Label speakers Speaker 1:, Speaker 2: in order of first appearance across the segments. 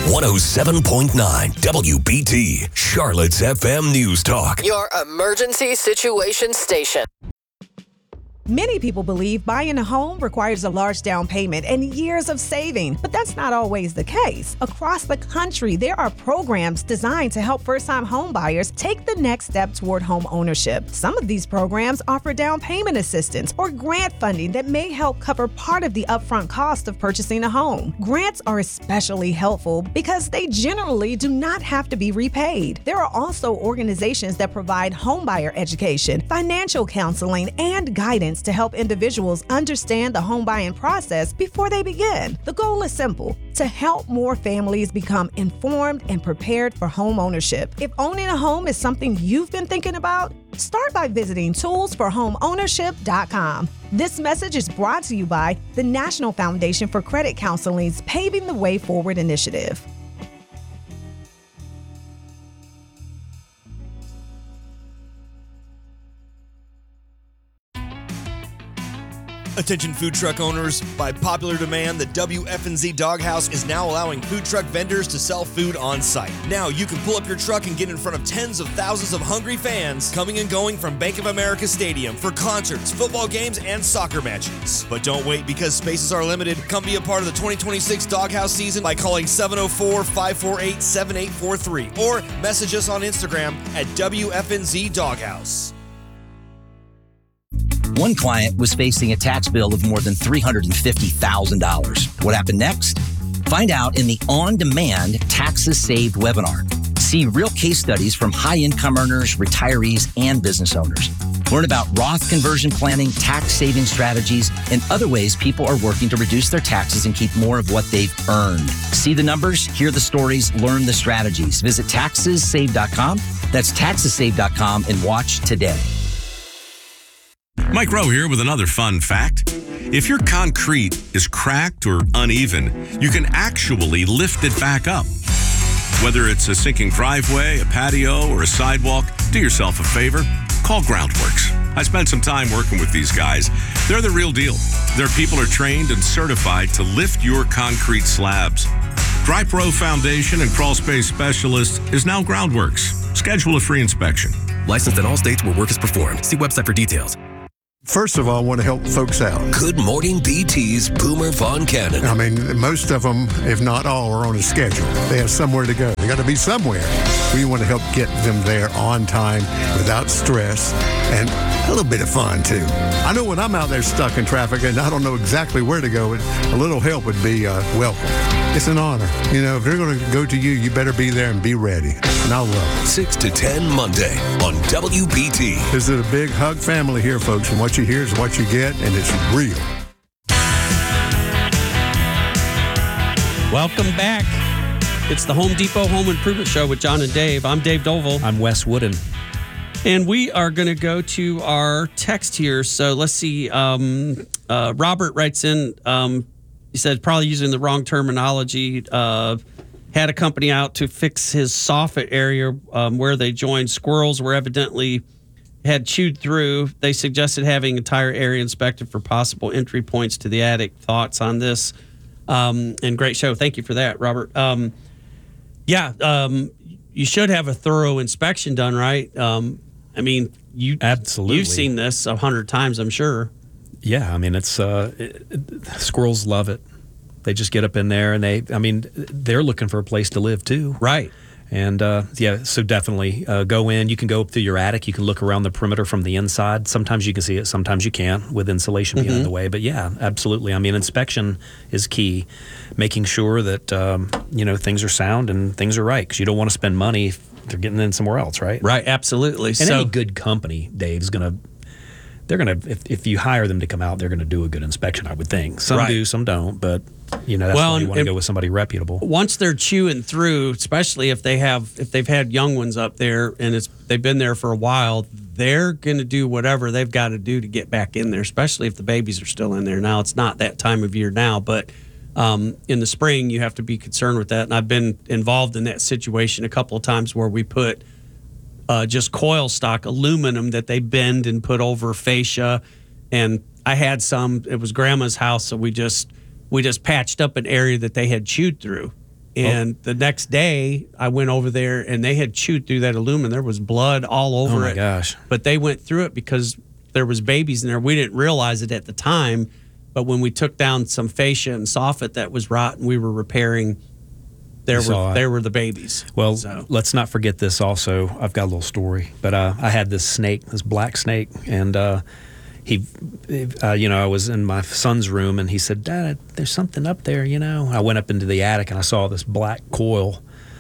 Speaker 1: 107.9 WBT, Charlotte's FM News Talk.
Speaker 2: Your emergency situation station.
Speaker 3: Many people believe buying a home requires a large down payment and years of saving, but that's not always the case. Across the country, there are programs designed to help first-time home buyers take the next step toward home ownership. Some of these programs offer down payment assistance or grant funding that may help cover part of the upfront cost of purchasing a home. Grants are especially helpful because they generally do not have to be repaid. There are also organizations that provide homebuyer education, financial counseling, and guidance to help individuals understand the home buying process before they begin. The goal is simple: to help more families become informed and prepared for home ownership. If owning a home is something you've been thinking about, start by visiting toolsforhomeownership.com. This message is brought to you by the National Foundation for Credit Counseling's Paving the Way Forward initiative.
Speaker 4: Attention food truck owners, by popular demand, the WFNZ Doghouse is now allowing food truck vendors to sell food on site. Now you can pull up your truck and get in front of tens of thousands of hungry fans coming and going from Bank of America Stadium for concerts, football games, and soccer matches. But don't wait, because spaces are limited. Come be a part of the 2026 Doghouse season by calling 704-548-7843 or message us on Instagram at WFNZ Doghouse.
Speaker 5: One client was facing a tax bill of more than $350,000. What happened next? Find out in the On-Demand Taxes Saved webinar. See real case studies from high-income earners, retirees, and business owners. Learn about Roth conversion planning, tax-saving strategies, and other ways people are working to reduce their taxes and keep more of what they've earned. See the numbers, hear the stories, learn the strategies. Visit TaxesSave.com. That's TaxesSave.com and watch today.
Speaker 6: Mike Rowe here with another fun fact. If your concrete is cracked or uneven, you can actually lift it back up. Whether it's a sinking driveway, a patio, or a sidewalk, do yourself a favor. Call Groundworks. I spent some time working with these guys. They're the real deal. Their people are trained and certified to lift your concrete slabs. Dry Pro Foundation and Crawl Space Specialist is now Groundworks. Schedule a free inspection.
Speaker 1: Licensed in all states where work is performed. See website for details.
Speaker 7: First of all, I want to help folks out.
Speaker 1: Good Morning BT's Boomer Von Cannon.
Speaker 7: I mean, most of them, if not all, are on a schedule. They have somewhere to go. They got to be somewhere. We want to help get them there on time, without stress, and a little bit of fun, too. I know when I'm out there stuck in traffic and I don't know exactly where to go, a little help would be welcome. It's an honor. You know, if they're going to go to you, you better be there and be ready. And I love it.
Speaker 1: 6 to 10 Monday on WBT.
Speaker 7: This is a big hug family here, folks, and what you hear is what you get, and it's real.
Speaker 8: Welcome back. It's the Home Depot Home Improvement Show with John and Dave. I'm Dave Dovell.
Speaker 9: I'm Wes Wooden.
Speaker 8: And we are going to go to our text here. So let's see. Robert writes in, he said, probably using the wrong terminology, had a company out to fix his soffit area where they joined. Squirrels were evidently had chewed through. They suggested having entire area inspected for possible entry points to the attic. Thoughts on this? And great show. Thank you for that, Robert. You should have a thorough inspection done, right? I mean,
Speaker 9: absolutely.
Speaker 8: You've seen this 100 times, I'm sure.
Speaker 9: Yeah, I mean, it's squirrels love it. They just get up in there and they're looking for a place to live too.
Speaker 8: Right.
Speaker 9: And so definitely go in. You can go up through your attic. You can look around the perimeter from the inside. Sometimes you can see it, sometimes you can't with insulation behind the way. But yeah, absolutely. I mean, inspection is key. Making sure that things are sound and things are right, because you don't want to spend money if they're getting in somewhere else, right?
Speaker 8: Right, absolutely.
Speaker 9: And any good company, Dave, is going to. They're going to, if you hire them to come out, they're going to do a good inspection, I would think. Some do, some don't, but that's why you want to go with somebody reputable.
Speaker 8: Once they're chewing through, especially if they've had young ones up there and they've been there for a while, they're going to do whatever they've got to do to get back in there, especially if the babies are still in there. Now, it's not that time of year now, but in the spring, you have to be concerned with that. And I've been involved in that situation a couple of times where we put just coil stock aluminum that they bend and put over fascia. And I had some, it was grandma's house, so we just patched up an area that they had chewed through. And the next day, I went over there, and they had chewed through that aluminum. There was blood all over it.
Speaker 9: Oh, my gosh.
Speaker 8: But they went through it because there was babies in there. We didn't realize it at the time, but when we took down some fascia and soffit that was rotten, we were repairing, there were the babies.
Speaker 9: Well, let's not forget this also. I've got a little story. But I had this snake, this black snake, and I was in my son's room, and he said, "Dad, there's something up there, I went up into the attic, and I saw this black coil,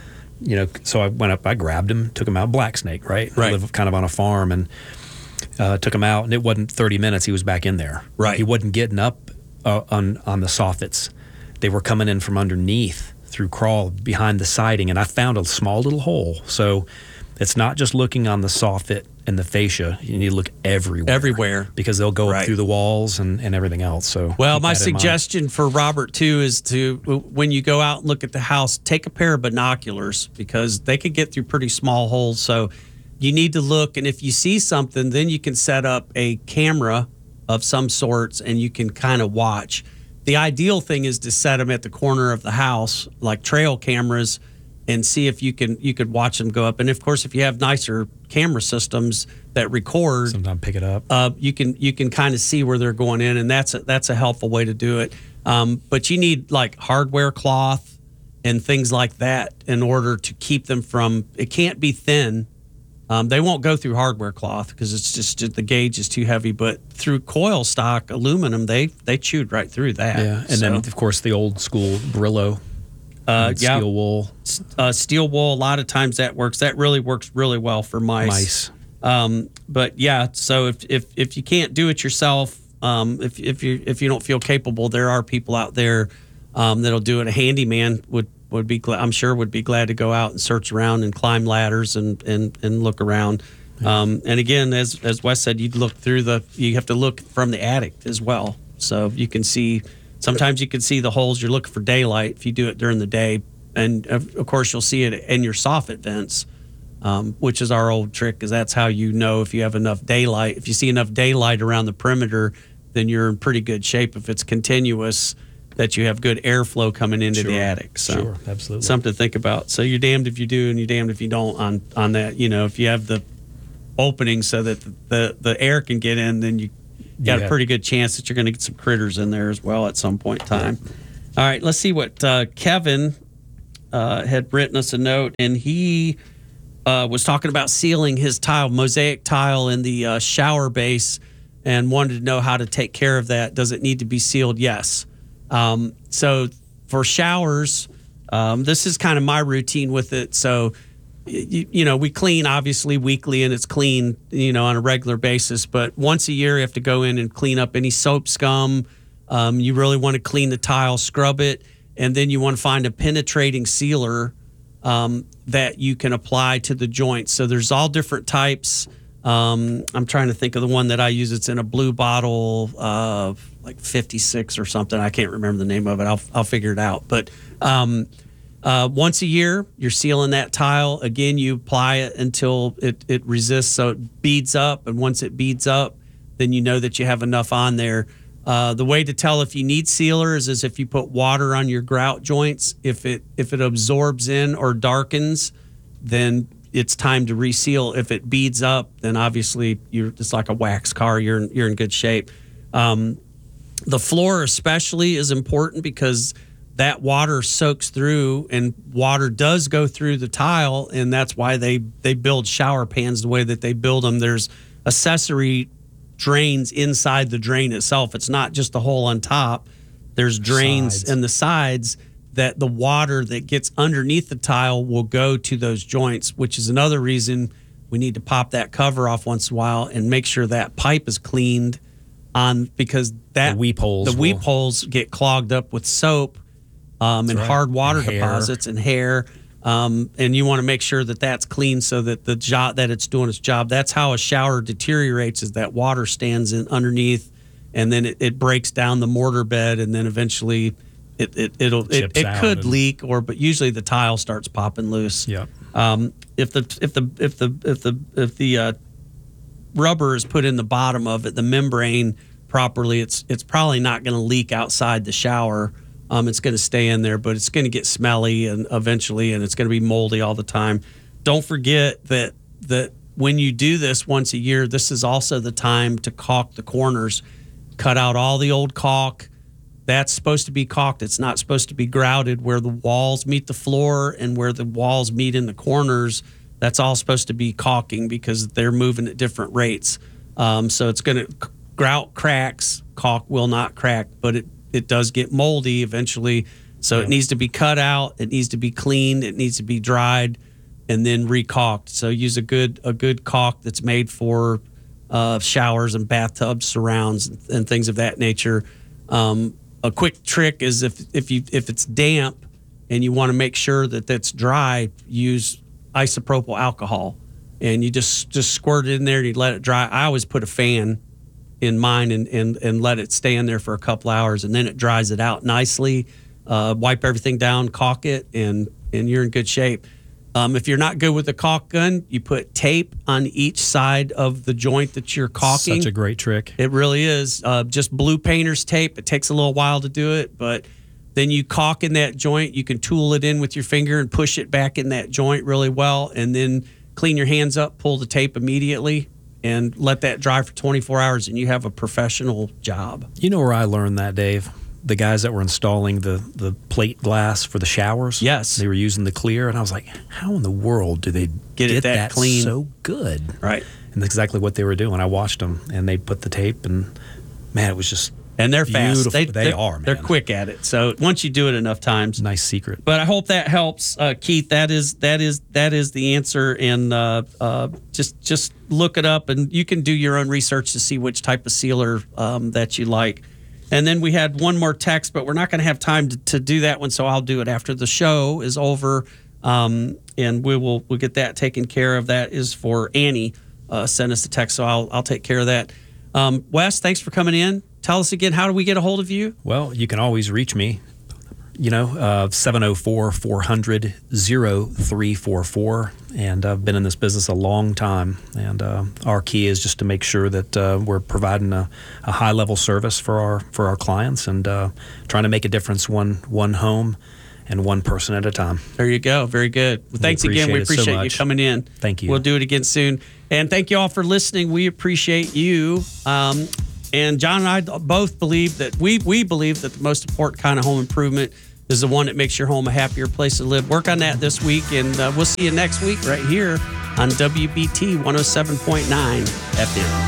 Speaker 9: so I went up, I grabbed him, took him out, black snake, right? I live kind of on a farm, and took him out, and it wasn't 30 minutes, he was back in there.
Speaker 8: Right.
Speaker 9: He wasn't getting up on the soffits. They were coming in from underneath through crawl behind the siding, and I found a small little hole. So it's not just looking on the soffit and the fascia. You need to look everywhere because they'll go up through the walls and everything else. So,
Speaker 8: well, my suggestion for Robert too is to, when you go out and look at the house, take a pair of binoculars because they can get through pretty small holes. So you need to look, and if you see something, then you can set up a camera of some sorts and you can kind of watch. The ideal thing is to set them at the corner of the house, like trail cameras, and see if you could watch them go up. And of course, if you have nicer camera systems that record,
Speaker 9: sometimes pick it up.
Speaker 8: You can kind of see where they're going in, and that's a helpful way to do it. But you need like hardware cloth and things like that in order to keep them from. It can't be thin. They won't go through hardware cloth because it's just the gauge is too heavy. But through coil stock aluminum, they chewed right through that.
Speaker 9: Yeah, and then of course the old school Brillo. Steel wool.
Speaker 8: Steel wool, a lot of times that works. That really works really well for mice. But yeah, so if you can't do it yourself, if you don't feel capable, there are people out there that'll do it. A handyman would be glad, I'm sure would be glad to go out and search around and climb ladders and look around. And again, as Wes said, you have to look from the attic as well, so you can see. Sometimes you can see the holes. You're looking for daylight if you do it during the day. And, of course, you'll see it in your soffit vents, which is our old trick, because that's how you know if you have enough daylight. If you see enough daylight around the perimeter, then you're in pretty good shape. If it's continuous, that you have good airflow coming into the attic. So
Speaker 9: sure, absolutely.
Speaker 8: Something to think about. So you're damned if you do and you're damned if you don't on that. If you have the opening so that the air can get in, then you got a pretty good chance that you're going to get some critters in there as well at some point in time. All right, let's see what Kevin had written us a note, and he was talking about sealing his tile, mosaic tile in the shower base, and wanted to know how to take care of that. Does it need to be sealed? Yes. So for showers, this is kind of my routine with it. So we clean obviously weekly, and it's clean, on a regular basis. But once a year, you have to go in and clean up any soap scum. You really want to clean the tile, scrub it, and then you want to find a penetrating sealer that you can apply to the joints. So there's all different types. I'm trying to think of the one that I use. It's in a blue bottle, like 56 or something. I can't remember the name of it. I'll figure it out. But once a year, you're sealing that tile. Again, you apply it until it resists, so it beads up. And once it beads up, then you know that you have enough on there. The way to tell if you need sealers is if you put water on your grout joints. If it absorbs in or darkens, then it's time to reseal. If it beads up, then obviously it's like a wax car. You're in good shape. The floor especially is important because that water soaks through, and water does go through the tile, and that's why they build shower pans the way that they build them. There's accessory drains inside the drain itself. It's not just the hole on top. There's drains in the sides that the water that gets underneath the tile will go to those joints, which is another reason we need to pop that cover off once in a while and make sure that pipe is cleaned on, because the weep holes get clogged up with soap. And hard water deposits and hair, and you want to make sure that that's clean so that that it's doing its job. That's how a shower deteriorates, is that water stands in underneath, and then it breaks down the mortar bed, and then eventually it could leak, but usually the tile starts popping loose.
Speaker 9: Yeah.
Speaker 8: If the rubber is put in the bottom of it, the membrane properly, it's probably not going to leak outside the shower. it's going to stay in there, but it's going to get smelly and eventually, and it's going to be moldy all the time. Don't forget that when you do this once a year, this is also the time to caulk the corners. Cut out all the old caulk. That's supposed to be caulked. It's not supposed to be grouted where the walls meet the floor and where the walls meet in the corners. That's all supposed to be caulking because they're moving at different rates. So it's going to grout cracks. Caulk will not crack, but it does get moldy eventually. So it needs to be cut out. It needs to be cleaned. It needs to be dried and then re-caulked. So use a good caulk that's made for showers and bathtubs, surrounds, and things of that nature. A quick trick is if it's damp and you want to make sure that that's dry, use isopropyl alcohol, and you just squirt it in there and you let it dry. I always put a fan in mine and let it stay in there for a couple hours, and then it dries it out nicely. Wipe everything down, caulk it, and you're in good shape. If you're not good with the caulk gun, you put tape on each side of the joint that you're caulking.
Speaker 9: Such a great trick.
Speaker 8: It really is. Just blue painter's tape. It takes a little while to do it, but then you caulk in that joint. You can tool it in with your finger and push it back in that joint really well, and then clean your hands up, pull the tape immediately, and let that dry for 24 hours, and you have a professional job.
Speaker 9: You know where I learned that, Dave? The guys that were installing the plate glass for the showers.
Speaker 8: Yes.
Speaker 9: They were using the clear, and I was like, how in the world do they get
Speaker 8: that clean
Speaker 9: so good?
Speaker 8: Right.
Speaker 9: And that's exactly what they were doing. I watched them, and they put the tape, and man, it was just
Speaker 8: and they're fast.
Speaker 9: Beautiful. They are, man.
Speaker 8: They're quick at it. So once you do it enough times,
Speaker 9: nice secret.
Speaker 8: But I hope that helps, Keith. That is the answer, and just look it up, and you can do your own research to see which type of sealer that you like. And then we had one more text, but we're not going to have time to do that one, so I'll do it after the show is over, and we'll get that taken care of. That is for Annie. Send us a text, so I'll take care of that. Wes, thanks for coming in. Tell us again, how do we get a hold of you?
Speaker 9: Well, you can always reach me. 704-400-0344. And I've been in this business a long time. And our key is just to make sure that we're providing a high-level service for our clients and trying to make a difference one home and one person at a time.
Speaker 8: There you go. Very good. Well, thanks again. We appreciate you coming in.
Speaker 9: Thank you.
Speaker 8: We'll do it again soon. And thank you all for listening. We appreciate you. And John and I both believe that we believe that the most important kind of home improvement is the one that makes your home a happier place to live. Work on that this week, and we'll see you next week right here on WBT 107.9 FM.